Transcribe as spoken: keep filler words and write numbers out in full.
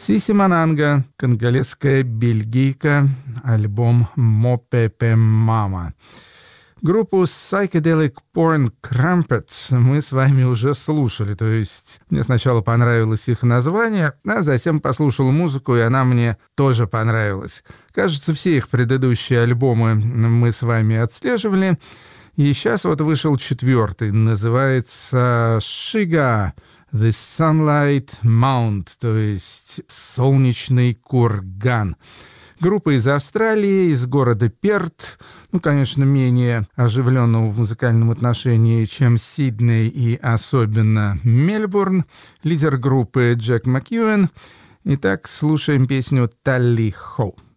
Сиси Мананга, конголезская бельгийка, альбом «Мопепе Мама». Группу Psychedelic Porn Crumpets мы с вами уже слушали, то есть мне сначала понравилось их название, а затем послушал музыку, и она мне тоже понравилась. Кажется, все их предыдущие альбомы мы с вами отслеживали, и сейчас вот вышел четвертый, называется «Shiga The Sunlight Mount», то есть «Солнечный курган». Группа из Австралии, из города Перт, ну, конечно, менее оживленного в музыкальном отношении, чем Сидней и особенно Мельбурн. Лидер группы Джек Макьюэн. Итак, слушаем песню «Талли Хо».